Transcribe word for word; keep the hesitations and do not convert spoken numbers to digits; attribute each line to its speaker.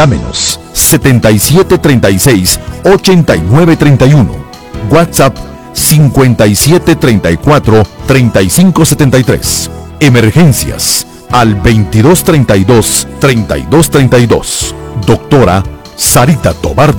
Speaker 1: Llámenos setenta y siete treinta y seis, ochenta y nueve treinta y uno. WhatsApp cincuenta y siete treinta y cuatro, treinta y cinco setenta y tres. Emergencias al veintidós treinta y dos, treinta y dos treinta y dos. Doctora Sarita Tobar de